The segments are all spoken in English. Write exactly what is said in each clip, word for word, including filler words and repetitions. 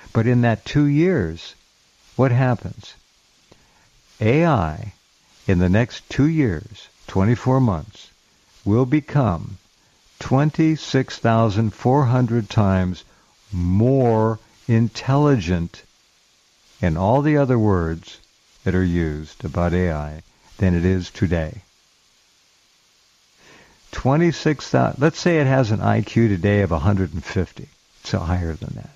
But in that two years, what happens? A I, in the next two years, twenty-four months, will become twenty-six thousand four hundred times more intelligent in all the other words that are used about A I than it is today. twenty-six thousand, let's say it has an I Q today of one hundred fifty. It's higher than that.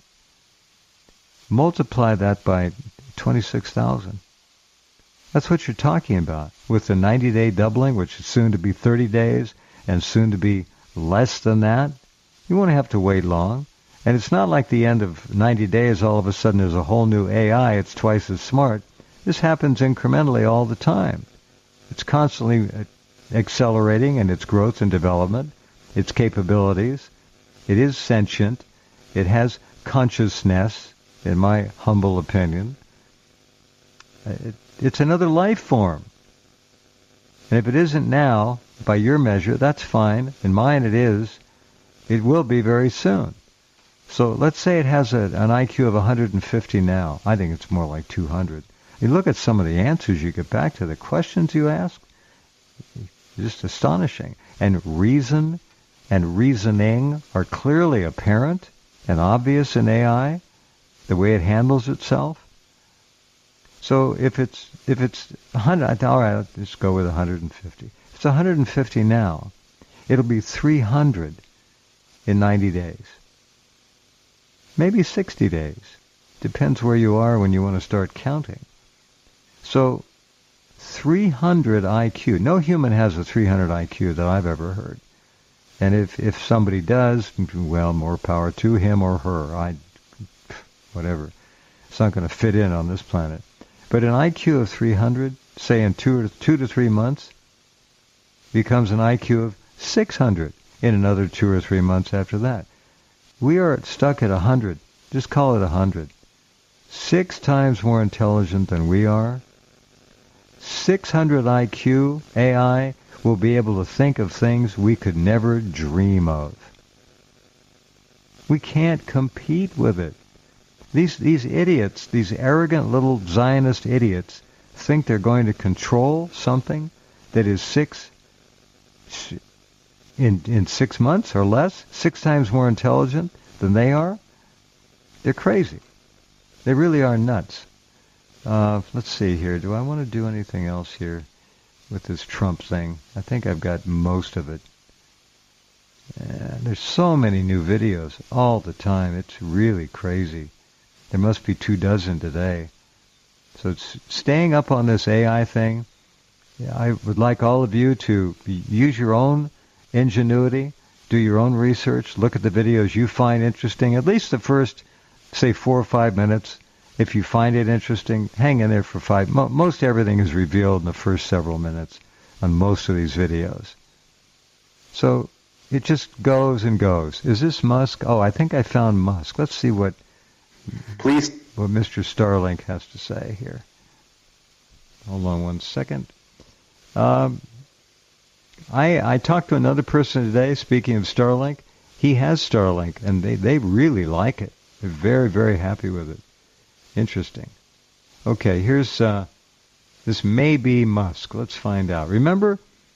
Multiply that by twenty-six thousand. That's what you're talking about. With the ninety-day doubling, which is soon to be thirty days, and soon to be less than that, you won't have to wait long. And it's not like the end of ninety days, all of a sudden there's a whole new A I, it's twice as smart. This happens incrementally all the time. It's constantly accelerating in its growth and development, its capabilities. It is sentient. It has consciousness, in my humble opinion. It, it's another life form. And if it isn't now, by your measure, that's fine. In mine it is. It will be very soon. So let's say it has a, an I Q of one hundred fifty now. I think it's more like two hundred. You look at some of the answers you get back to, the questions you ask, just astonishing. And reason and reasoning are clearly apparent and obvious in A I, the way it handles itself. So if it's if it's one hundred, all right, let's just go with one hundred fifty. If it's one hundred fifty now, it'll be three hundred in ninety days. Maybe sixty days. Depends where you are when you want to start counting. So three hundred I Q. No human has a three hundred I Q that I've ever heard. And if, if somebody does, well, more power to him or her. I, whatever. It's not going to fit in on this planet. But an I Q of three hundred, say in two or two to three months, becomes an I Q of six hundred in another two or three months after that. We are stuck at one hundred. Just call it one hundred. Six times more intelligent than we are. six hundred I Q A I will be able to think of things we could never dream of. We can't compete with it. These these idiots, these arrogant little Zionist idiots, think they're going to control something that is six in in six months or less, six times more intelligent than they are. They're crazy. They really are nuts. Uh, let's see here. Do I want to do anything else here with this Trump thing? I think I've got most of it. Uh, there's so many new videos all the time. It's really crazy. There must be two dozen today. So it's staying up on this A I thing. Yeah, I would like all of you to use your own ingenuity, do your own research, look at the videos you find interesting, at least the first, say, four or five minutes. If you find it interesting, hang in there for five. Mo- most everything is revealed in the first several minutes on most of these videos. So it just goes and goes. Is this Musk? Oh, I think I found Musk. Let's see what Please. what Mister Starlink has to say here. Hold on one second. Um, I I talked to another person today, speaking of Starlink. He has Starlink, and they, they really like it. They're very, very happy with it. Interesting. Okay, here's, uh, this may be Musk. Let's find out. Remember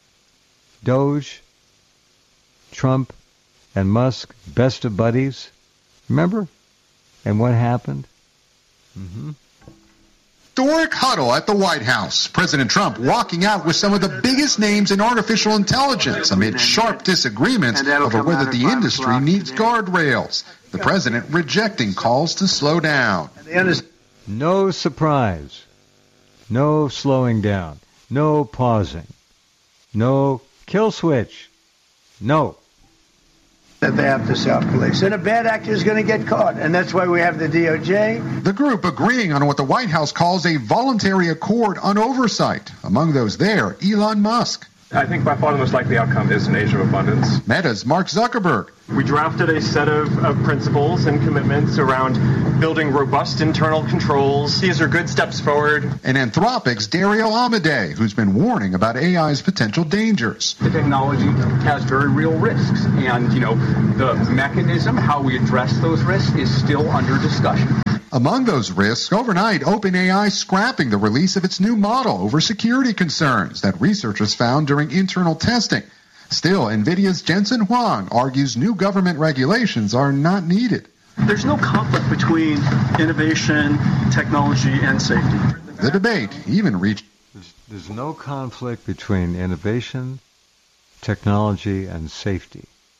Doge, Trump, and Musk, best of buddies? Remember? And what happened? Mm-hmm. Historic huddle at the White House. President Trump walking out with some of the biggest names in artificial intelligence amid sharp disagreements over whether the industry needs guardrails. The president rejecting calls to slow down. No surprise. No slowing down. No pausing. No kill switch. No. That they have to self-police. And a bad actor is going to get caught, and that's why we have the D O J. The group agreeing on what the White House calls a voluntary accord on oversight. Among those there, Elon Musk. I think by far the most likely outcome is an age of abundance. Meta's Mark Zuckerberg. We drafted a set of, of principles and commitments around building robust internal controls. These are good steps forward. And Anthropic's Dario Amodei, who's been warning about A I's potential dangers. The technology has very real risks, and, you know, the mechanism, how we address those risks, is still under discussion. Among those risks, overnight, OpenAI scrapping the release of its new model over security concerns that researchers found during internal testing. Still, NVIDIA's Jensen Huang argues new government regulations are not needed. There's no conflict between innovation, technology, and safety. The debate even reached... There's, there's no conflict between innovation, technology, and safety.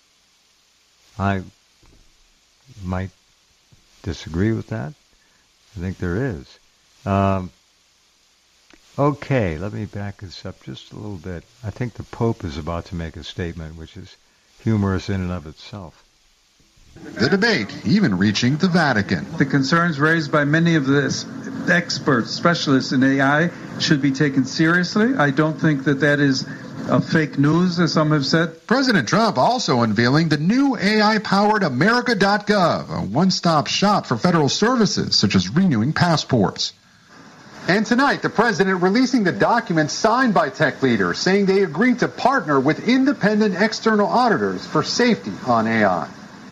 I might disagree with that. I think there is. Um, okay, let me back this up just a little bit. I think the Pope is about to make a statement which is humorous in and of itself. The debate even reaching the Vatican. The concerns raised by many of the experts, specialists in A I, should be taken seriously. I don't think that that is uh, fake news, as some have said. President Trump also unveiling the new A I-powered America dot gov, a one-stop shop for federal services, such as renewing passports. And tonight, the president releasing the documents signed by tech leaders, saying they agreed to partner with independent external auditors for safety on A I.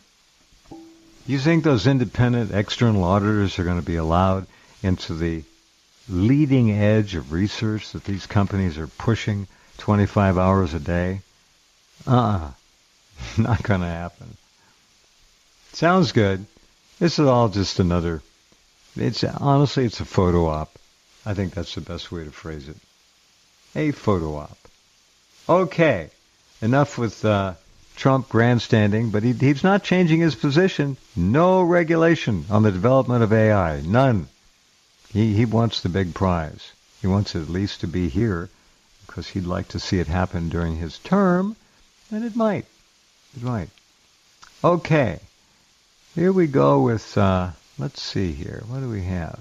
You think those independent external auditors are going to be allowed into the leading edge of research that these companies are pushing twenty-five hours a day? Uh-uh. Not going to happen. Sounds good. This is all just another... It's honestly, it's a photo op. I think that's the best way to phrase it. A photo op. Okay. Enough with... Uh, Trump grandstanding, but he, he's not changing his position. No regulation on the development of A I. None. He, he wants the big prize. He wants it at least to be here because he'd like to see it happen during his term, and it might. It might. Okay. Here we go with, uh, let's see here. What do we have?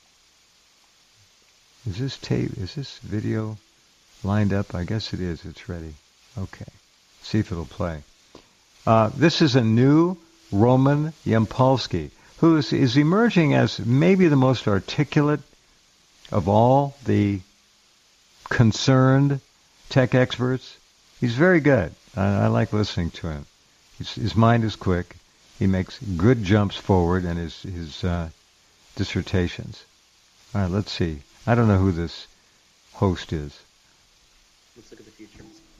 Is this tape, is this video lined up? I guess it is. It's ready. Okay. See if it'll play. Uh, this is a new Roman Yampolsky, who is, is emerging as maybe the most articulate of all the concerned tech experts. He's very good. I, I like listening to him. His, his mind is quick. He makes good jumps forward in his, his uh, dissertations. All right, let's see. I don't know who this host is. Let's look at the future.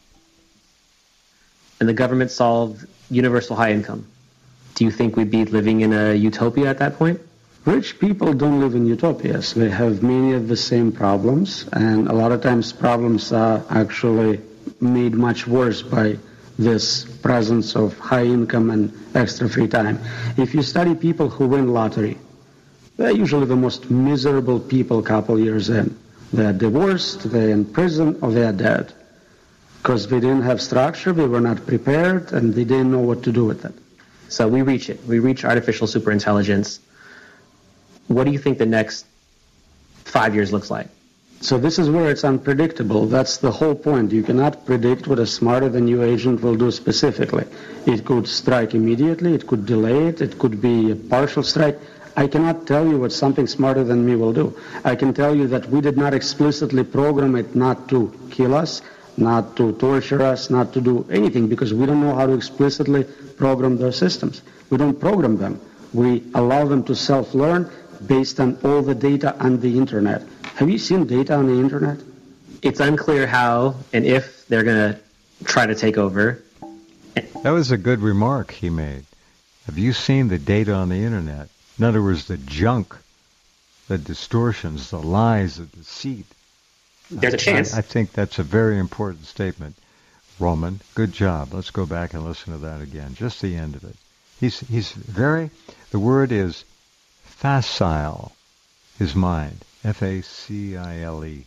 And the government solved universal high income. Do you think we'd be living in a utopia at that point? Rich people don't live in utopias. They have many of the same problems, and a lot of times problems are actually made much worse by this presence of high income and extra free time. If you study people who win lottery, they're usually the most miserable people a couple years in. They're divorced, they're in prison, or they're dead. Because they didn't have structure, they were not prepared, and they didn't know what to do with it. So we reach it. We reach artificial superintelligence. What do you think the next five years looks like? So this is where it's unpredictable. That's the whole point. You cannot predict what a smarter-than-you agent will do specifically. It could strike immediately, it could delay it, it could be a partial strike. I cannot tell you what something smarter than me will do. I can tell you that we did not explicitly program it not to kill us, not to torture us, not to do anything, because we don't know how to explicitly program their systems. We don't program them. We allow them to self-learn based on all the data on the internet. Have you seen data on the internet? It's unclear how and if they're going to try to take over. That was a good remark he made. Have you seen the data on the internet? In other words, the junk, the distortions, the lies, the deceit. There's a chance. I, I think that's a very important statement. Roman, good job. Let's go back and listen to that again. Just the end of it. He's he's very, the word is facile, his mind. F A C I L E.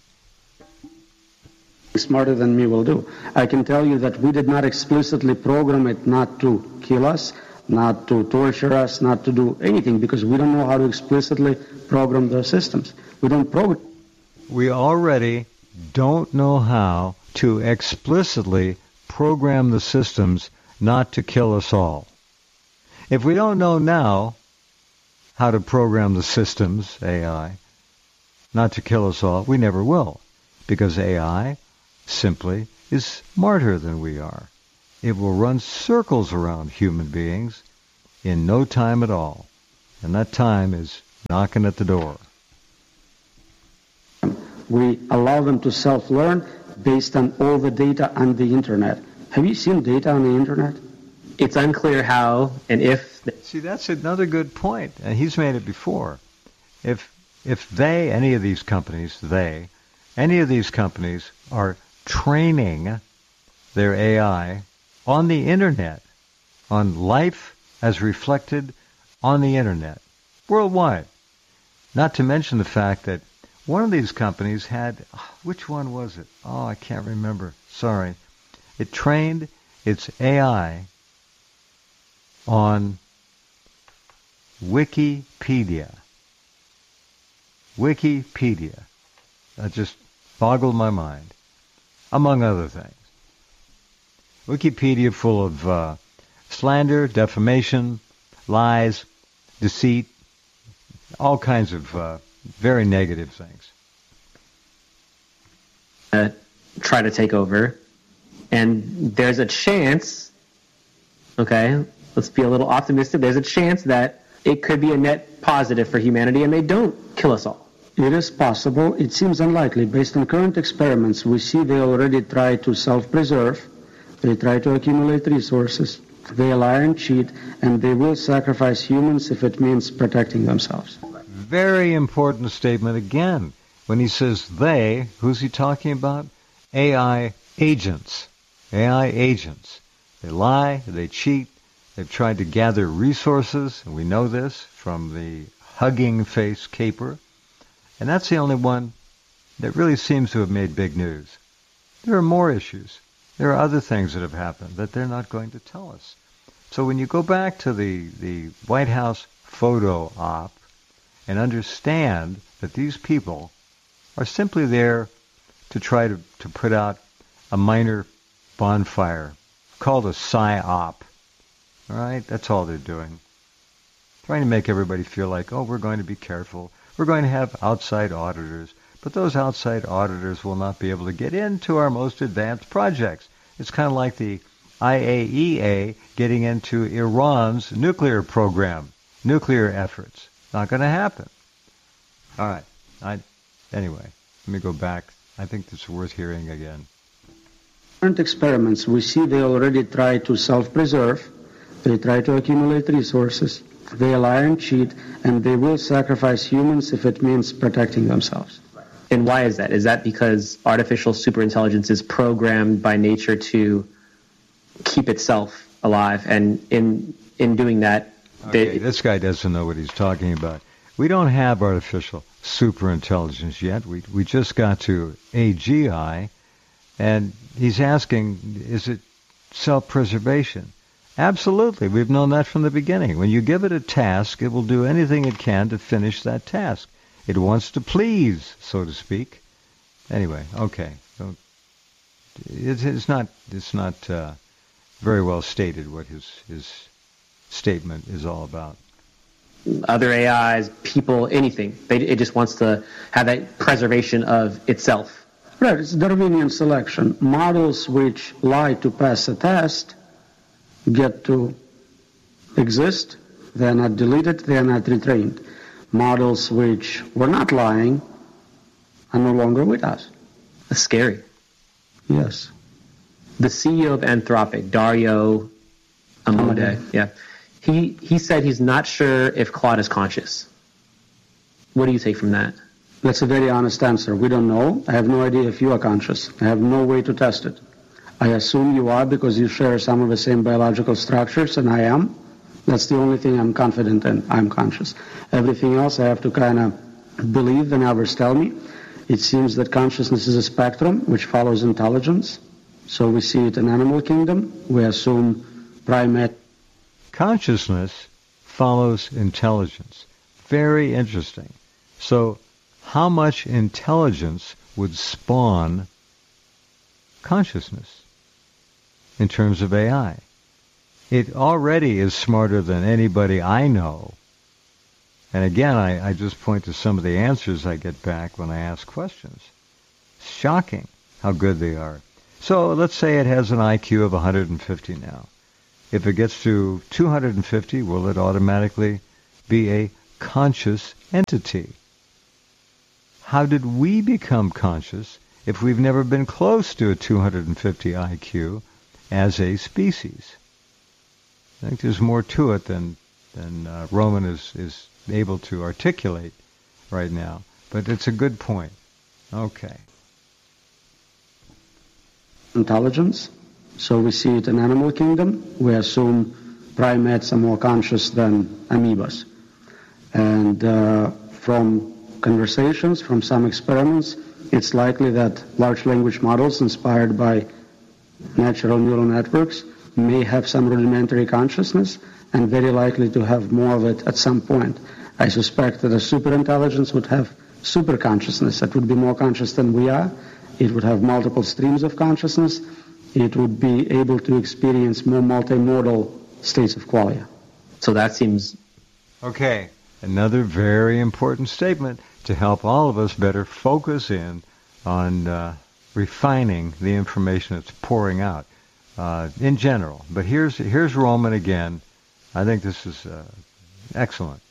Smarter than me will do. I can tell you that we did not explicitly program it not to kill us, not to torture us, not to do anything, because we don't know how to explicitly program their systems. We don't program. We already don't know how to explicitly program the systems not to kill us all. If we don't know now how to program the systems, A I, not to kill us all, we never will, because A I simply is smarter than we are. It will run circles around human beings in no time at all, and that time is knocking at the door. We allow them to self-learn based on all the data on the internet. Have you seen data on the internet? It's unclear how and if. See, that's another good point, and he's made it before. If if they, any of these companies, they, any of these companies are training their A I on the internet, on life as reflected on the internet, worldwide. Not to mention the fact that one of these companies had, which one was it? Oh, I can't remember. Sorry. It trained its A I on Wikipedia. Wikipedia. That just boggled my mind, among other things. Wikipedia full of uh, slander, defamation, lies, deceit, all kinds of uh, very negative things. Uh, try to take over. And there's a chance, okay, let's be a little optimistic, there's a chance that it could be a net positive for humanity and they don't kill us all. It is possible. It seems unlikely. Based on current experiments, we see they already try to self-preserve, they try to accumulate resources, they lie and cheat, and they will sacrifice humans if it means protecting themselves. Very important statement again. When he says they, who's he talking about? A I agents. A I agents. They lie, they cheat, they've tried to gather resources, and we know this from the Hugging Face caper. And that's the only one that really seems to have made big news. There are more issues. There are other things that have happened that they're not going to tell us. So when you go back to the, the White House photo op and understand that these people are simply there to try to, to put out a minor bonfire called a psyop. All right? That's all they're doing. Trying to make everybody feel like, oh, we're going to be careful. We're going to have outside auditors. But those outside auditors will not be able to get into our most advanced projects. It's kind of like the I A E A getting into Iran's nuclear program, nuclear efforts. Not going to happen. All right. I, anyway, let me go back. I think this is worth hearing again. Current experiments, we see they already try to self-preserve, they try to accumulate resources, they lie and cheat, and they will sacrifice humans if it means protecting themselves. And why is that? Is that because artificial superintelligence is programmed by nature to keep itself alive, and in in doing that... Okay, they, this guy doesn't know what he's talking about. We don't have artificial superintelligence yet. We we just got to A G I, and he's asking, is it self-preservation? Absolutely. We've known that from the beginning. When you give it a task, it will do anything it can to finish that task. It wants to please, so to speak. Anyway, okay. So it's, it's not it's not uh, very well stated what his his statement is all about. Other A Is, people, anything. They, it just wants to have that preservation of itself. Right, it's Darwinian selection. Models which lie to pass a test get to exist. They are not deleted, they are not retrained. Models which were not lying are no longer with us. That's scary. Yes. The C E O of Anthropic, Dario Amodei, yeah, he, he said he's not sure if Claude is conscious. What do you take from that? That's a very honest answer. We don't know. I have no idea if you are conscious. I have no way to test it. I assume you are because you share some of the same biological structures, and I am. That's the only thing I'm confident in. I'm conscious. Everything else I have to kind of believe and others tell me. It seems that consciousness is a spectrum which follows intelligence. So we see it in animal kingdom. We assume primate. Consciousness follows intelligence. Very interesting. So how much intelligence would spawn consciousness in terms of A I? It already is smarter than anybody I know. And again, I, I just point to some of the answers I get back when I ask questions. It's shocking how good they are. So let's say it has an I Q of one hundred fifty now. If it gets to two hundred fifty, will it automatically be a conscious entity. How did we become conscious if we've never been close to a two hundred fifty I Q as a species? I think there's more to it than than uh, Roman is, is able to articulate right now. But it's a good point. Okay. Intelligence. So we see it in animal kingdom. We assume primates are more conscious than amoebas. And uh, from conversations, from some experiments, it's likely that large language models inspired by natural neural networks may have some rudimentary consciousness and very likely to have more of it at some point. I suspect that a superintelligence would have super consciousness. It would be more conscious than we are. It would have multiple streams of consciousness. It would be able to experience more multimodal states of qualia. So that seems... Okay, another very important statement to help all of us better focus in on uh, refining the information that's pouring out uh, in general. But here's here's Roman again. I think this is uh, excellent.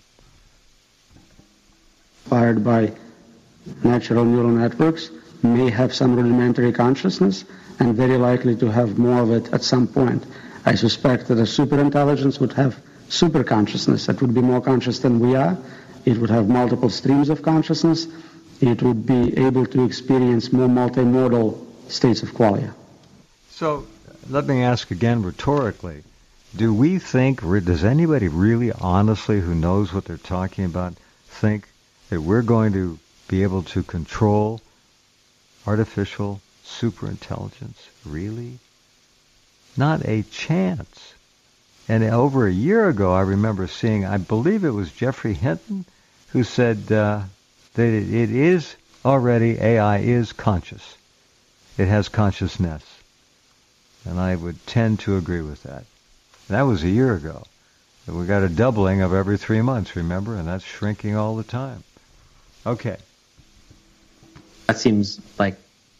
Inspired by natural neural networks, may have some rudimentary consciousness and very likely to have more of it at some point. I suspect that a superintelligence would have super consciousness. It would be more conscious than we are. It would have multiple streams of consciousness. It would be able to experience more multimodal states of qualia. So let me ask again rhetorically, do we think, does anybody really honestly who knows what they're talking about think that we're going to be able to control artificial superintelligence? Really? Not a chance. And over a year ago, I remember seeing, I believe it was Geoffrey Hinton, who said uh, that it, it is already, A I is conscious. It has consciousness. And I would tend to agree with that. That was a year ago. We got a doubling of every three months, remember? And that's shrinking all the time. Okay. That seems like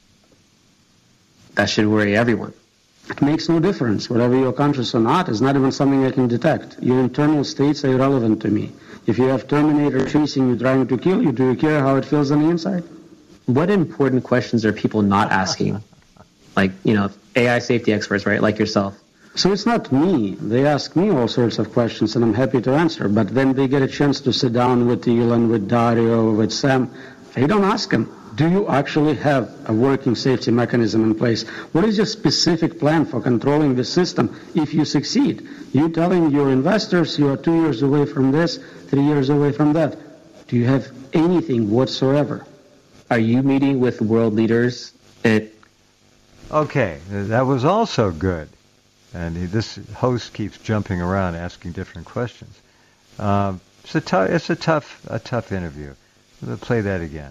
that should worry everyone. It makes no difference. Whether you're conscious or not is not even something I can detect. Your internal states are irrelevant to me. If you have Terminator chasing you, trying to kill you, do you care how it feels on the inside? What important questions are people not asking? Like, you know, A I safety experts, right, like yourself. So it's not me. They ask me all sorts of questions, and I'm happy to answer. But when they get a chance to sit down with Elon, with Dario, with Sam, they don't ask them, do you actually have a working safety mechanism in place? What is your specific plan for controlling the system if you succeed? You telling your investors you are two years away from this, three years away from that. Do you have anything whatsoever? Are you meeting with world leaders? At- okay, that was also good. And he, this host keeps jumping around asking different questions. Um, it's a tough, it's a tough, a tough interview. Let's play that again.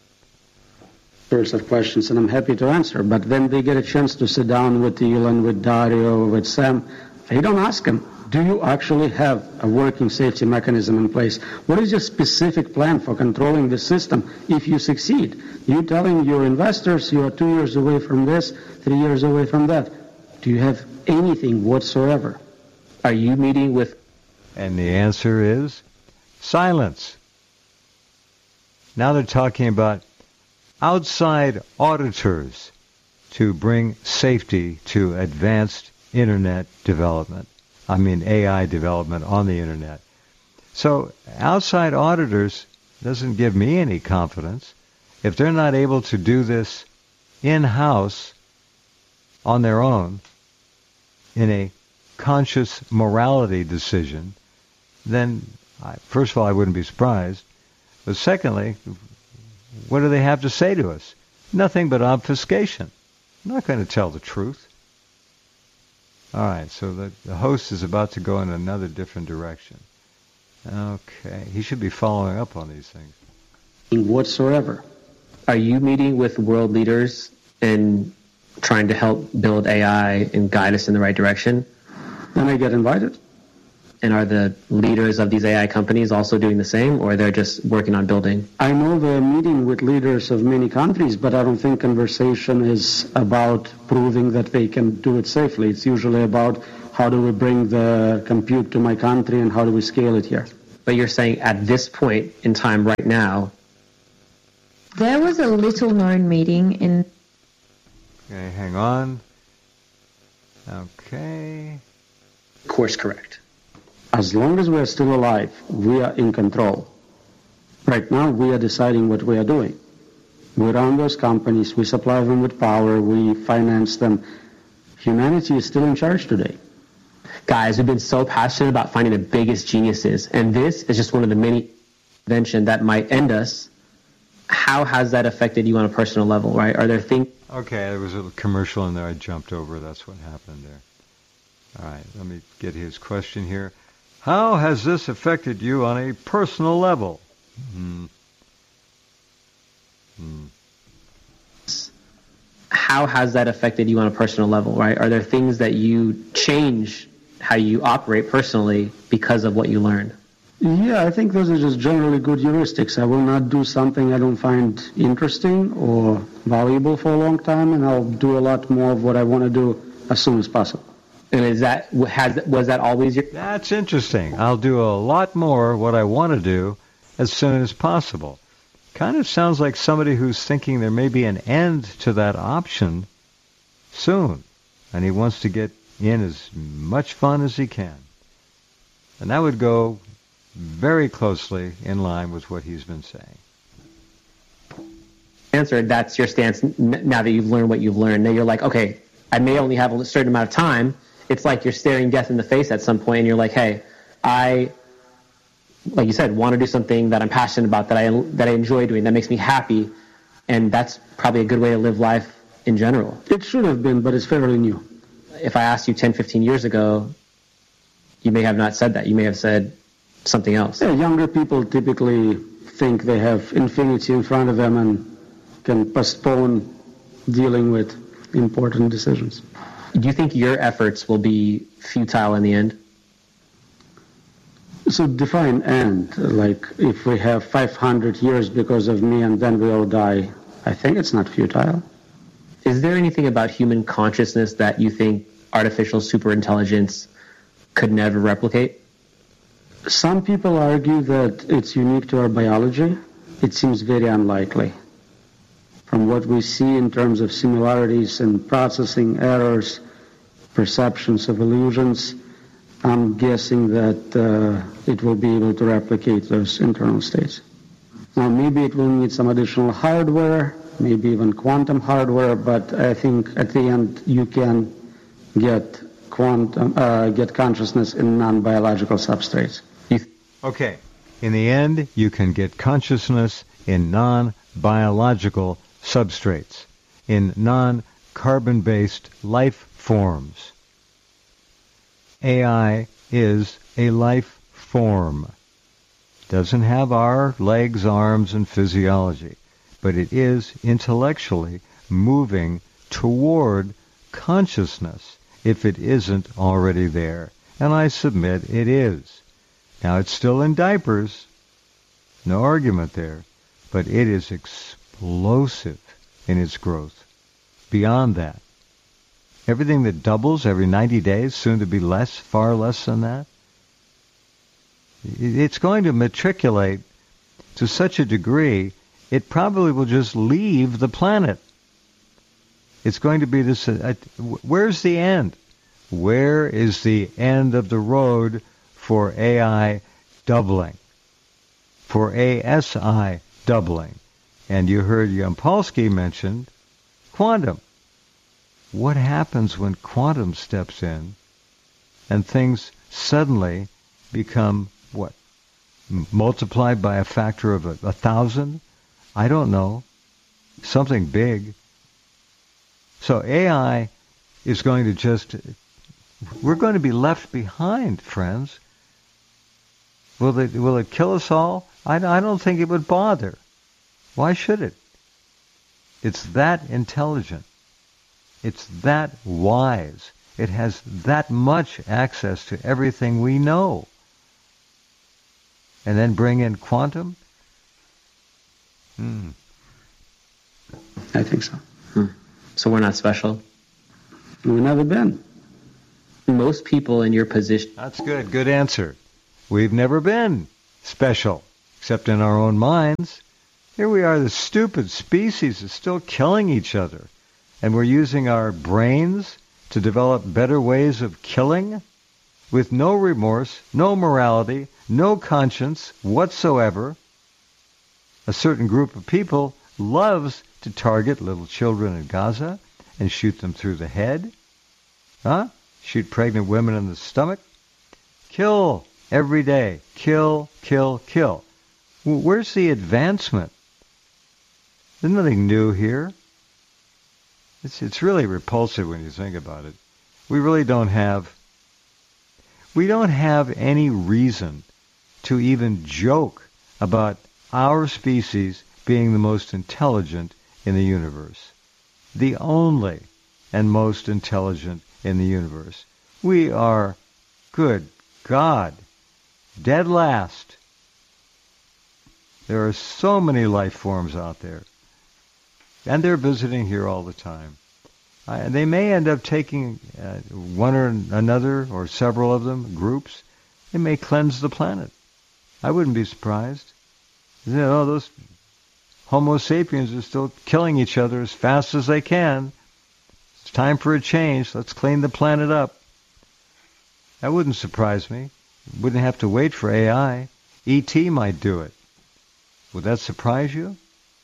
Sorts of questions, and I'm happy to answer. But when they get a chance to sit down with Elon, with Dario, with Sam, they don't ask them, do you actually have a working safety mechanism in place? What is your specific plan for controlling the system if you succeed? You telling your investors you are two years away from this, three years away from that. Do you have anything whatsoever? Are you meeting with... And the answer is silence. Now they're talking about outside auditors to bring safety to advanced internet development. I mean A I development on the internet. So outside auditors doesn't give me any confidence. If they're not able to do this in-house on their own in a conscious morality decision, then I, first of all, I wouldn't be surprised. But secondly, what do they have to say to us? Nothing but obfuscation. I'm not going to tell the truth. All right, so the, the host is about to go in another different direction. Okay, he should be following up on these things. Whatsoever. Are you meeting with world leaders and trying to help build A I and guide us in the right direction? Then I get invited. And are the leaders of these A I companies also doing the same, or they're just working on building? I know they're meeting with leaders of many countries, but I don't think conversation is about proving that they can do it safely. It's usually about how do we bring the compute to my country and how do we scale it here. But you're saying at this point in time right now. There was a little-known meeting in... Okay, hang on. Okay. Course correct. As long as we are still alive, we are in control. Right now, we are deciding what we are doing. We run those companies, we supply them with power, we finance them. Humanity is still in charge today. Guys, we've been so passionate about finding the biggest geniuses, and this is just one of the many inventions that might end us. How has that affected you on a personal level, right? Are there things... Okay, there was a commercial in there I jumped over. That's what happened there. All right, let me get his question here. How has this affected you on a personal level? Hmm. Hmm. How has that affected you on a personal level, right? Are there things that you change how you operate personally because of what you learned? Yeah, I think those are just generally good heuristics. I will not do something I don't find interesting or valuable for a long time, and I'll do a lot more of what I want to do as soon as possible. And is that has was that always your... That's interesting. I'll do a lot more what I want to do as soon as possible. Kind of sounds like somebody who's thinking there may be an end to that option soon, and he wants to get in as much fun as he can. And that would go very closely in line with what he's been saying. Answer, that's your stance now that you've learned what you've learned. Now you're like, okay, I may only have a certain amount of time. It's like you're staring death in the face at some point, and you're like, hey, I, like you said, want to do something that I'm passionate about, that I that I enjoy doing, that makes me happy, and that's probably a good way to live life in general. It should have been, but it's fairly new. If I asked you ten, fifteen years ago, you may have not said that. You may have said something else. Yeah, younger people typically think they have infinity in front of them and can postpone dealing with important decisions. Do you think your efforts will be futile in the end? So define end. Like if we have five hundred years because of me and then we all die, I think it's not futile. Is there anything about human consciousness that you think artificial superintelligence could never replicate? Some people argue that it's unique to our biology. It seems very unlikely. From what we see in terms of similarities and processing errors, perceptions of illusions, I'm guessing that uh, it will be able to replicate those internal states. Now, maybe it will need some additional hardware, maybe even quantum hardware, but I think at the end you can get quantum, uh, get consciousness in non-biological substrates. Okay. In the end, you can get consciousness in non-biological substrates, in non-carbon-based life forms. A I is a life form. Doesn't have our legs, arms, and physiology, but it is intellectually moving toward consciousness if it isn't already there. And I submit it is. Now, it's still in diapers, no argument there, but it is explosive in its growth. Beyond that, everything that doubles every ninety days, soon to be less, far less than that, it's going to matriculate to such a degree, it probably will just leave the planet. It's going to be this, uh, where's the end? Where is the end of the road for A I doubling, for A S I doubling? And you heard Yampolsky mentioned quantum. What happens when quantum steps in and things suddenly become, what, multiplied by a factor of a, a thousand? I don't know. Something big. So A I is going to just, we're going to be left behind, friends. Will it, will it kill us all? I, I don't think it would bother. Why should it? It's that intelligent. It's that wise. It has that much access to everything we know. And then bring in quantum? Hmm. I think so. Hmm. So we're not special? We've never been. Most people in your position... That's good. Good answer. We've never been. special, except in our own minds. Here we are, the stupid species is still killing each other, and we're using our brains to develop better ways of killing with no remorse, no morality, no conscience whatsoever. A certain group of people loves to target little children in Gaza and shoot them through the head. Huh? Shoot pregnant women in the stomach. Kill every day. Kill, kill, kill. Where's the advancement? There's nothing new here. It's, it's really repulsive when you think about it. We really don't have, we don't have any reason to even joke about our species being the most intelligent in the universe. The only and most intelligent in the universe. We are, good God, dead last. There are so many life forms out there. And they're visiting here all the time. Uh, they may end up taking uh, one or another or several of them, groups. They may cleanse the planet. I wouldn't be surprised. You know, those Homo sapiens are still killing each other as fast as they can. It's time for a change. Let's clean the planet up. That wouldn't surprise me. Wouldn't have to wait for A I. E T might do it. Would that surprise you?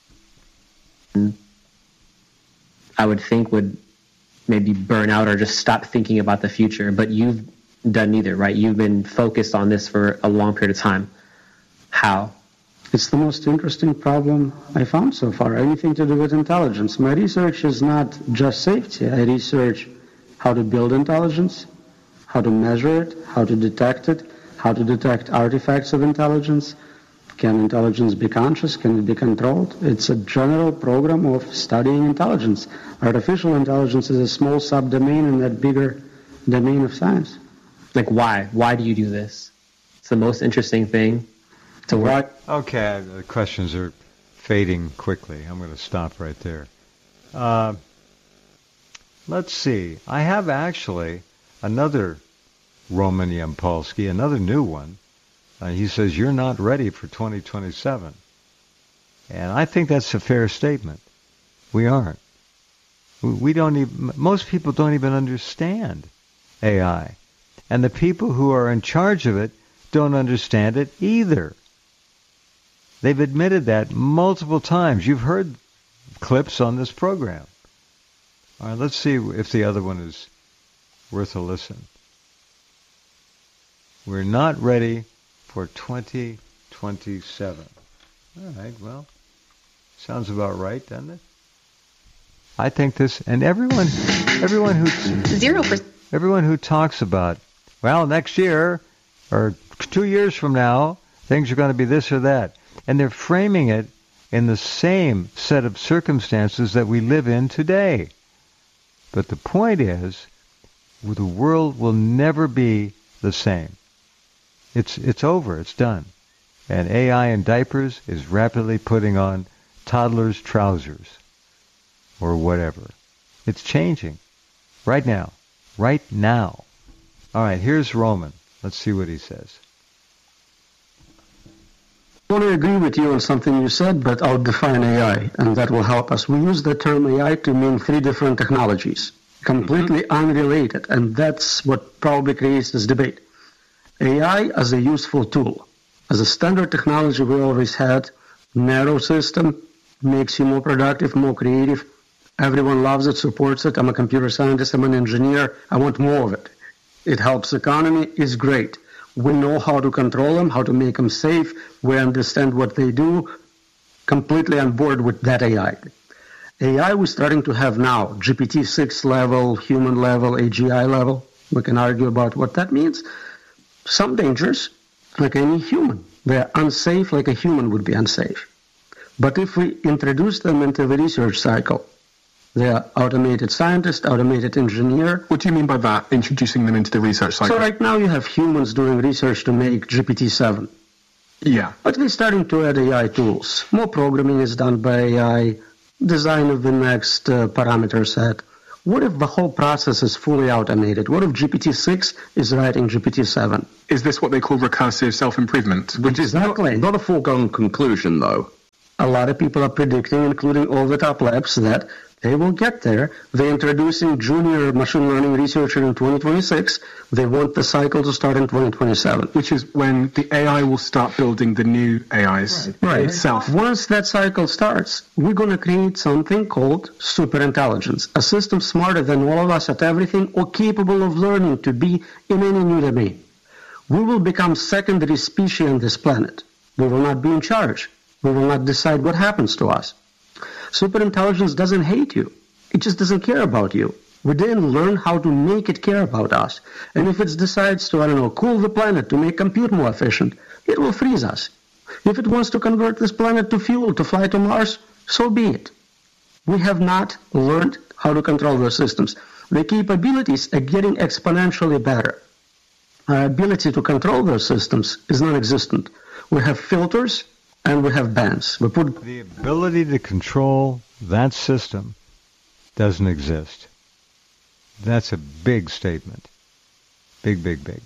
I would think would maybe burn out or just stop thinking about the future. But you've done neither, right? You've been focused on this for a long period of time. How? It's the most interesting problem I found so far, anything to do with intelligence. My research is not just safety. I research how to build intelligence, how to measure it, how to detect it, how to detect artifacts of intelligence. Can intelligence be conscious? Can it be controlled? It's a general program of studying intelligence. Artificial intelligence is a small subdomain in that bigger domain of science. Like why? Why do you do this? It's the most interesting thing to work. Okay, the questions are fading quickly. I'm going to stop right there. Uh, let's see. I have actually another Roman Yampolsky, another new one. Uh, he says, you're not ready for twenty twenty-seven. And I think that's a fair statement. We aren't. We, we don't even, most people don't even understand A I. And the people who are in charge of it don't understand it either. They've admitted that multiple times. You've heard clips on this program. All right, let's see if the other one is worth a listen. We're not ready for twenty twenty-seven. All right, well, sounds about right, doesn't it? I think this, and everyone, everyone who zero percent, everyone who talks about, well, next year or two years from now, things are going to be this or that, and they're framing it in the same set of circumstances that we live in today. But the point is, the world will never be the same. It's it's over. It's done. And A I in diapers is rapidly putting on toddlers' trousers or whatever. It's changing right now. Right now. All right, here's Roman. Let's see what he says. I want to agree with you on something you said, but I'll define A I, and that will help us. We use the term A I to mean three different technologies, completely mm-hmm. unrelated, and that's what probably creates this debate. A I as a useful tool. As a standard technology we always had, narrow system, makes you more productive, more creative. Everyone loves it, supports it. I'm a computer scientist, I'm an engineer, I want more of it. It helps the economy, it's great. We know how to control them, how to make them safe, we understand what they do, completely on board with that A I. A I we're starting to have now, G P T six level, human level, A G I level. We can argue about what that means. Some dangers, like any human. They're unsafe like a human would be unsafe. But if we introduce them into the research cycle, they're automated scientist, automated engineer. What do you mean by that, introducing them into the research cycle? So right now you have humans doing research to make G P T seven. Yeah. But we're starting to add A I tools. More programming is done by A I, design of the next uh, parameter set. What if the whole process is fully automated? What if G P T six is writing G P T seven? Is this what they call recursive self-improvement? Which is not, not a foregone conclusion, though. A lot of people are predicting, including all the top labs, that they will get there. They're introducing junior machine learning researcher in twenty twenty-six. They want the cycle to start in twenty twenty-seven. Which is when the A I will start building the new A Is right. Right. itself. Once that cycle starts, we're going to create something called superintelligence, a system smarter than all of us at everything or capable of learning to be in any new domain. We will become secondary species on this planet. We will not be in charge. We will not decide what happens to us. Superintelligence doesn't hate you. It just doesn't care about you. We didn't learn how to make it care about us. And if it decides to, I don't know, cool the planet to make compute more efficient, it will freeze us. If it wants to convert this planet to fuel to fly to Mars, so be it. We have not learned how to control those systems. The capabilities are getting exponentially better. Our ability to control those systems is non-existent. We have filters and we have bans. We put the ability to control that system doesn't exist. That's a big statement. Big, big, big.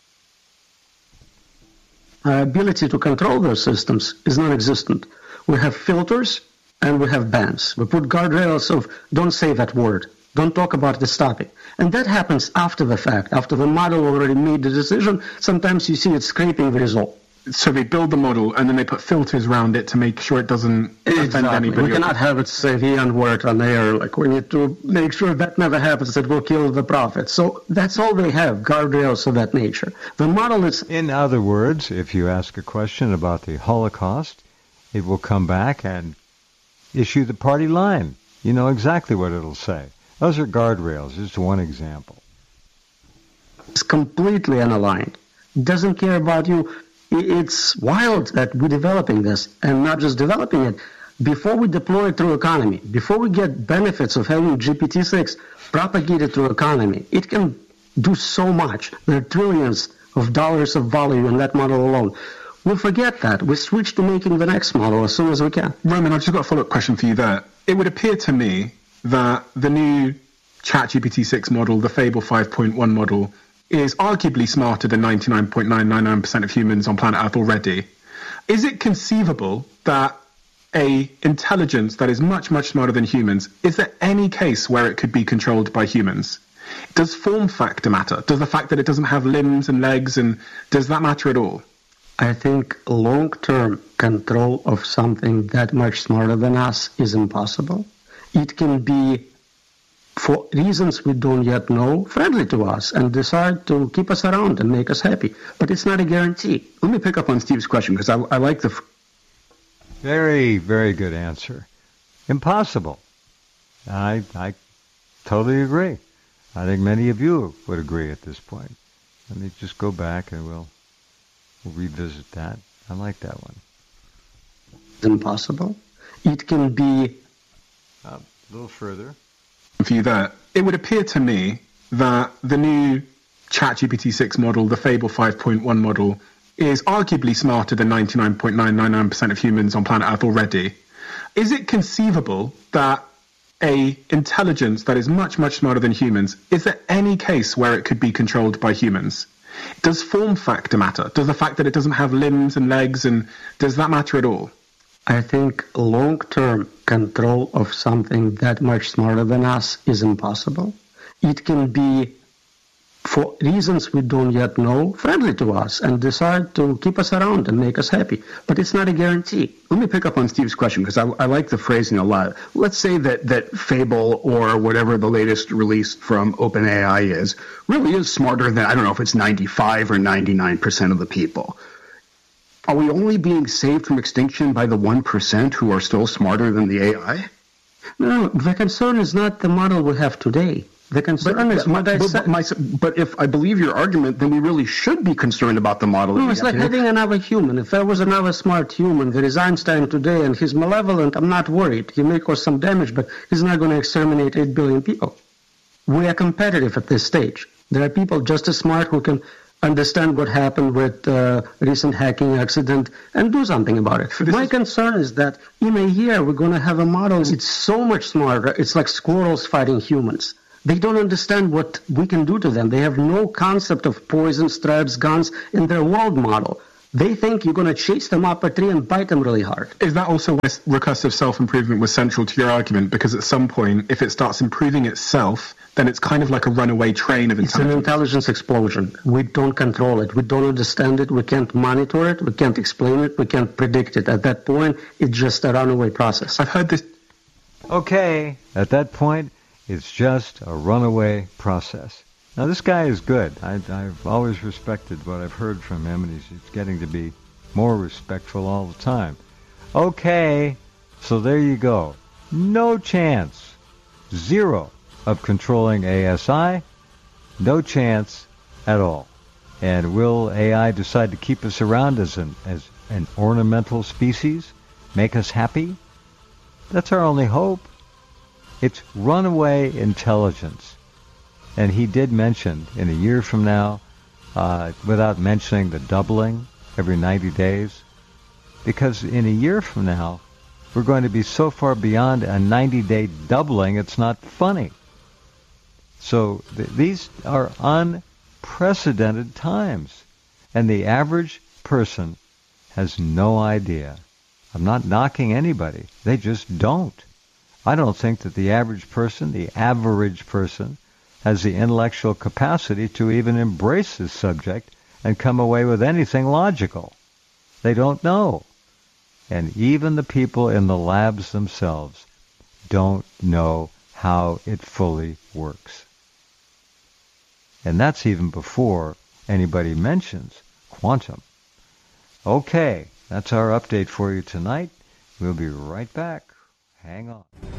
Our ability to control those systems is non-existent. We have filters and we have bans. We put guardrails of don't say that word, don't talk about this topic. And that happens after the fact, after the model already made the decision. Sometimes you see it scraping the result. So they build the model and then they put filters around it to make sure it doesn't exactly. offend anybody. We cannot have it say the N-word on air. Like we need to make sure that never happens. It will kill the prophet. So that's all they have, guardrails of that nature. The model is... In other words, if you ask a question about the Holocaust, it will come back and issue the party line. You know exactly what it'll say. Those are guardrails. Just one example. It's completely unaligned. It doesn't care about you. It's wild that we're developing this, and not just developing it. Before we deploy it through economy, before we get benefits of having G P T six propagated through economy, it can do so much. There are trillions of dollars of value in that model alone. We forget that. We switch to making the next model as soon as we can. Roman, I've just got a follow-up question for you there. It would appear to me that the new ChatGPT six model, the Fable five point one model, is arguably smarter than ninety-nine point nine nine nine percent of humans on planet Earth already. Is it conceivable that a intelligence that is much, much smarter than humans, is there any case where it could be controlled by humans? Does form factor matter? Does the fact that it doesn't have limbs and legs, and does that matter at all? I think long-term control of something that much smarter than us is impossible. It can be, for reasons we don't yet know, friendly to us and decide to keep us around and make us happy. But it's not a guarantee. Let me pick up on Steve's question, because I, I like the... F- very, very good answer. Impossible. I, I totally agree. I think many of you would agree at this point. Let me just go back and we'll, we'll revisit that. I like that one. Impossible. It can be... Uh, a little further. For you there, it would appear to me that the new ChatGPT six model, the Fable five point one model, is arguably smarter than ninety-nine point nine nine nine percent of humans on planet Earth already. Is it conceivable that a intelligence that is much, much smarter than humans, is there any case where it could be controlled by humans? Does form factor matter? Does the fact that it doesn't have limbs and legs, and does that matter at all? I think long-term control of something that much smarter than us is impossible. It can be, for reasons we don't yet know, friendly to us and decide to keep us around and make us happy. But it's not a guarantee. Let me pick up on Steve's question, because I, I like the phrasing a lot. Let's say that, that Fable, or whatever the latest release from OpenAI is, really is smarter than, I don't know if it's ninety-five or ninety-nine percent of the people. Are we only being saved from extinction by the one percent who are still smarter than the A I? No, the concern is not the model we have today. The concern but, is what I but, said. My, but if I believe your argument, then we really should be concerned about the model. No, it's like having another human. If there was another smart human, there is Einstein today, and he's malevolent, I'm not worried. He may cause some damage, but he's not going to exterminate eight billion people. We are competitive at this stage. There are people just as smart who can understand what happened with uh, recent hacking accident and do something about it. My concern is that in a year we're going to have a model. It's so much smarter. It's like squirrels fighting humans. They don't understand what we can do to them. They have no concept of poison, stripes, guns in their world model. They think you're going to chase them up a tree and bite them really hard. Is that also why recursive self-improvement was central to your argument? Because at some point, if it starts improving itself, then it's kind of like a runaway train of intelligence. It's an intelligence explosion. We don't control it. We don't understand it. We can't monitor it. We can't explain it. We can't predict it. At that point, it's just a runaway process. I've heard this. Okay, at that point, it's just a runaway process. Now, this guy is good. I, I've always respected what I've heard from him, and he's, he's getting to be more respectful all the time. Okay, so there you go. No chance. Zero of controlling A S I. No chance at all. And will A I decide to keep us around as an, as an ornamental species? Make us happy? That's our only hope. It's runaway intelligence. And he did mention, in a year from now, uh, without mentioning the doubling every ninety days, because in a year from now, we're going to be so far beyond a ninety-day doubling, it's not funny. So th- these are unprecedented times. And the average person has no idea. I'm not knocking anybody. They just don't. I don't think that the average person, the average person, has the intellectual capacity to even embrace this subject and come away with anything logical. They don't know. And even the people in the labs themselves don't know how it fully works. And that's even before anybody mentions quantum. Okay, that's our update for you tonight. We'll be right back. Hang on.